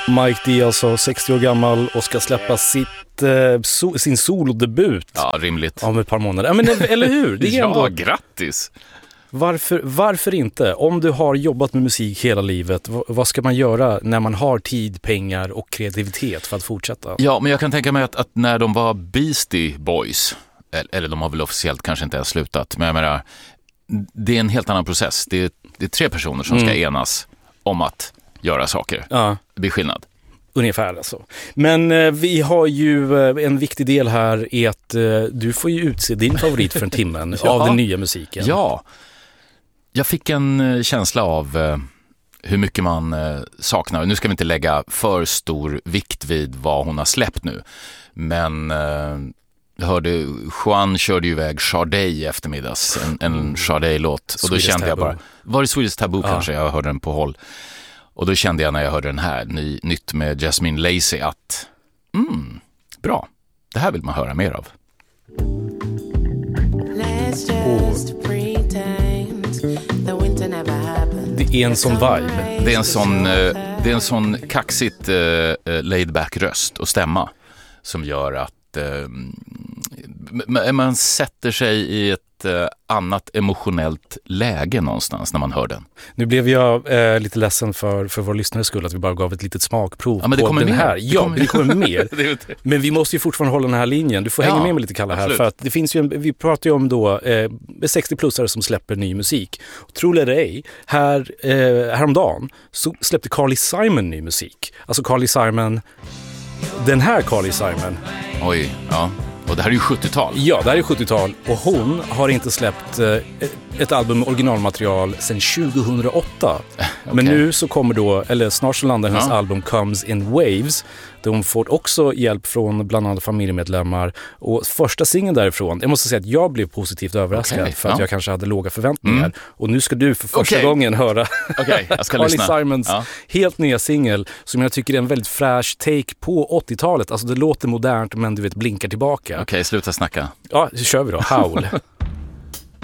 Mike D, alltså 60 år gammal och ska släppa sin solodebut. Ja, rimligt. Om ett par månader. Ja, men eller hur? Det är ändå... Ja, grattis! Varför inte? Om du har jobbat med musik hela livet, vad ska man göra när man har tid, pengar och kreativitet för att fortsätta? Ja, men jag kan tänka mig att när de var Beastie Boys, eller de har väl officiellt kanske inte ens slutat, men jag menar, det är en helt annan process. Det är 3 personer som ska enas om att göra saker. Ja. Det blir skillnad. Ungefär alltså. Men vi har ju en viktig del här är att du får ju utse din favorit för en timmen av den nya musiken. Ja, jag fick en känsla av hur mycket man saknar. Nu ska vi inte lägga för stor vikt vid vad hon har släppt nu. Men jag hörde Juan körde ju iväg Sade i eftermiddags, en Sade-låt. Och då kände jag bara, var det Swedish Taboo kanske? Jag hörde den på håll. Och då kände jag när jag hörde den här, nytt med Jasmine Lacey, att bra, det här vill man höra mer av. Det är en sån vibe. Det är en sån kaxigt laid back röst och stämma som gör att man sätter sig i ett annat emotionellt läge någonstans när man hör den. Nu blev jag lite ledsen för vår lyssnares skull att vi bara gav ett litet smakprov men det på den mer. här. Det kommer mer. Men vi måste ju fortfarande hålla den här linjen. Du får hänga med mig lite, Kalle, här. Absolut. För att det finns ju vi pratar ju om då 60-plussare som släpper ny musik. Tro det eller ej, häromdagen så släppte Carly Simon ny musik. Alltså Carly Simon, den här Carly Simon. Oj, ja. Och det här är ju 70-tal. Ja, det här är 70-tal. Och hon har inte släppt ett album med originalmaterial sedan 2008. Okay. Men nu så kommer då, eller snart så landar hennes album Comes in Waves. Där hon får också hjälp från bland annat familjemedlemmar. Och första singeln därifrån, jag måste säga att jag blev positivt överraskad för att jag kanske hade låga förväntningar. Och nu ska du för första gången höra Carly Simons helt nya singel som jag tycker är en väldigt fräsch take på 80-talet. Alltså det låter modernt men du vet blinkar tillbaka. Okej, sluta snacka. Ja, så kör vi då. Howl.